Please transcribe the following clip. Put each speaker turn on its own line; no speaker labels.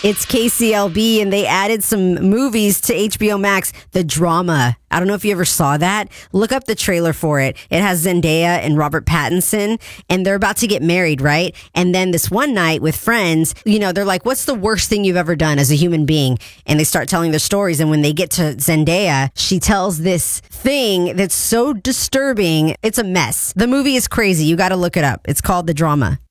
It's KCLB, and they added some movies to HBO Max. The Drama. I don't know if you ever saw that. Look up the trailer for it. It has Zendaya and Robert Pattinson, and they're about to get married, right? And then this one night with friends, they're like, what's the worst thing you've ever done as a human being? And they start telling their stories. And when they get to Zendaya, she tells this thing that's so disturbing. It's a mess. The movie is crazy. You got to look it up. It's called The Drama.